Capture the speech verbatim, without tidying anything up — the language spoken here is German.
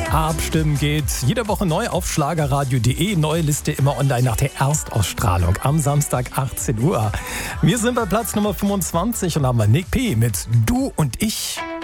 Abstimmen geht jede Woche neu auf schlagerradio punkt de. Neue Liste immer online nach der Erstausstrahlung am Samstag achtzehn Uhr. Wir sind bei Platz Nummer fünfundzwanzig und haben Nick P. mit Du und ich.